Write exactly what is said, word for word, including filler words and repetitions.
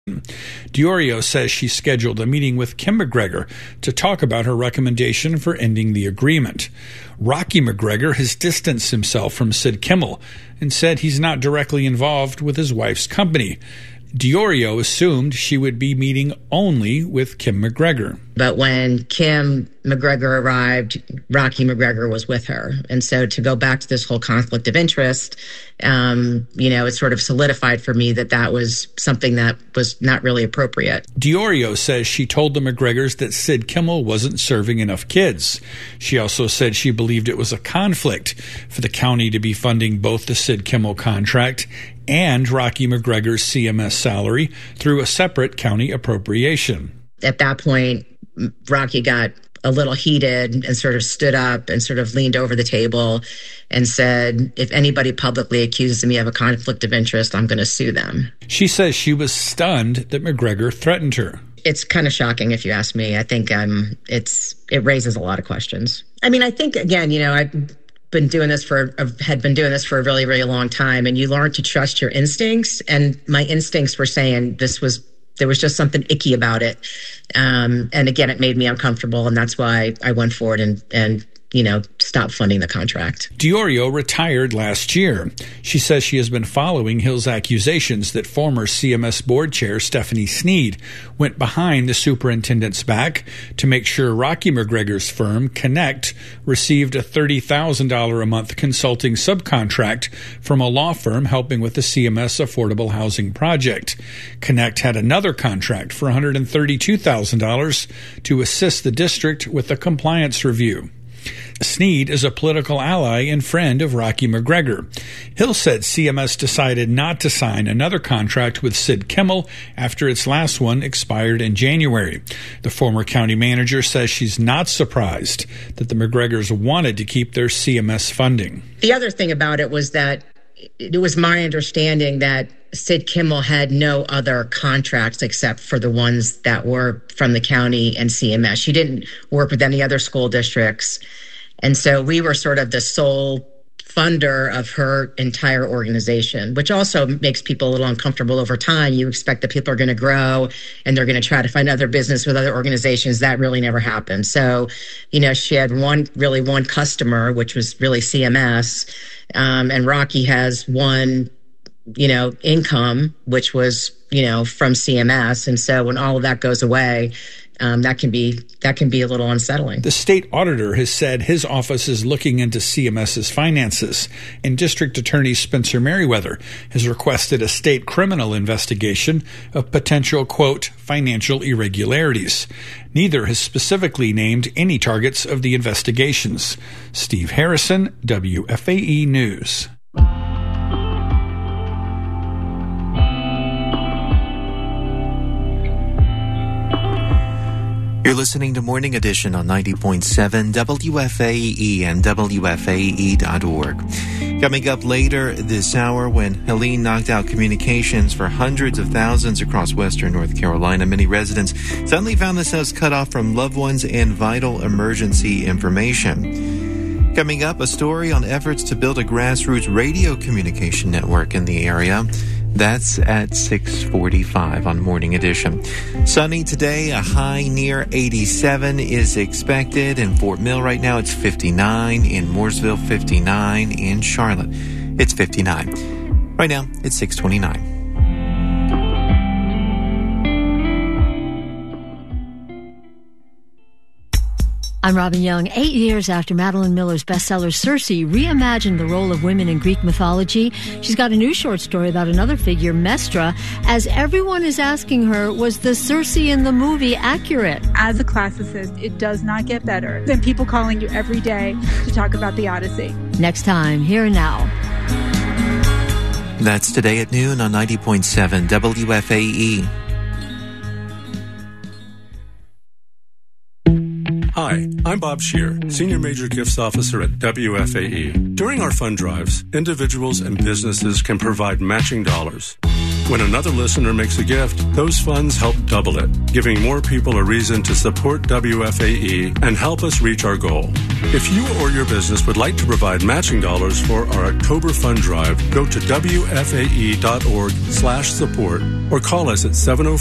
Diorio says she scheduled a meeting with Kim McGregor to talk about her recommendation for ending the agreement. Rocky McGregor has distanced himself from Sid Kimmel and said he's not directly involved with his wife's company. Diorio assumed she would be meeting only with Kim McGregor. But when Kim McGregor arrived, Rocky McGregor was with her. And so to go back to this whole conflict of interest, um, you know, it sort of solidified for me that that was something that was not really appropriate. Diorio says she told the McGregors that Sid Kimmel wasn't serving enough kids. She also said she believed it was a conflict for the county to be funding both the Sid Kimmel contract and Rocky McGregor's C M S salary through a separate county appropriation. At that point, Rocky got a little heated and sort of stood up and sort of leaned over the table and said, if anybody publicly accuses me of a conflict of interest, I'm going to sue them. She says she was stunned that McGregor threatened her. It's kind of shocking, if you ask me. I think um, it's it raises a lot of questions. I mean, I think, again, you know, I've been doing this for, had been doing this for a really, really long time, and you learn to trust your instincts. And my instincts were saying this was, there was just something icky about it. Um, and again, it made me uncomfortable, and that's why I went forward and, and you know, stopped funding the contract. Diorio retired last year. She says she has been following Hill's accusations that former C M S board chair Stephanie Sneed went behind the superintendent's back to make sure Rocky McGregor's firm, Connect, received a thirty thousand dollars a month consulting subcontract from a law firm helping with the C M S Affordable Housing Project. Connect had another contract for one hundred thirty-two thousand dollars to assist the district with a compliance review. Sneed is a political ally and friend of Rocky McGregor. Hill said C M S decided not to sign another contract with Sid Kimmel after its last one expired in January. The former county manager says she's not surprised that the McGregors wanted to keep their C M S funding. The other thing about it was that it was my understanding that Sid Kimmel had no other contracts except for the ones that were from the county and C M S. She didn't work with any other school districts. And so we were sort of the sole funder of her entire organization, which also makes people a little uncomfortable over time. You expect that people are going to grow and they're going to try to find other business with other organizations. That really never happened. So, you know, she had one, really one customer, which was really C M S. Um, and Rocky has one, you know, income, which was, you know, from C M S. And so when all of that goes away, Um, that can be that can be a little unsettling. The state auditor has said his office is looking into CMS's finances, and District Attorney Spencer Merriweather has requested a state criminal investigation of potential, quote, financial irregularities. Neither has specifically named any targets of the investigations. Steve Harrison, W F A E News. You're listening to Morning Edition on ninety point seven W F A E and W F A E dot org. Coming up later this hour, when Helene knocked out communications for hundreds of thousands across western North Carolina, many residents suddenly found themselves cut off from loved ones and vital emergency information. Coming up, a story on efforts to build a grassroots radio communication network in the area. That's at six forty-five on Morning Edition. Sunny today, a high near eighty-seven is expected. In Fort Mill right now, it's fifty-nine. In Mooresville, fifty-nine. In Charlotte, it's fifty-nine. Right now, it's six twenty-nine. I'm Robin Young. Eight years after Madeline Miller's bestseller Circe reimagined the role of women in Greek mythology, she's got a new short story about another figure, Mestra, as everyone is asking her, was the Circe in the movie accurate? As a classicist, it does not get better than people calling you every day to talk about the Odyssey. Next time, Here and Now. That's today at noon on ninety point seven W F A E. Hi, I'm Bob Scheer, Senior Major Gifts Officer at W F A E. During our fund drives, individuals and businesses can provide matching dollars. When another listener makes a gift, those funds help double it, giving more people a reason to support W F A E and help us reach our goal. If you or your business would like to provide matching dollars for our October fund drive, go to W F A E dot org slash support or call us at seven oh